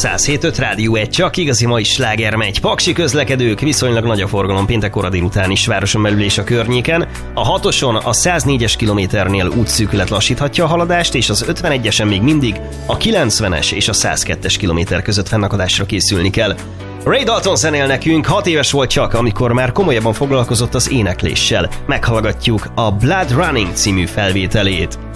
107.5 Rádió 1, csak igazi mai sláger megy. Paksi közlekedők, viszonylag nagy a forgalom péntek kora délután is városon belül és a környéken. A 6-oson a 104-es kilométernél útszűkület lassíthatja a haladást, és az 51-esen még mindig a 90-es és a 102-es kilométer között fennakadásra készülni kell. Ray Dalton zenél nekünk, 6 éves volt csak, amikor már komolyabban foglalkozott az énekléssel. Meghallgatjuk a Blood Running című felvételét.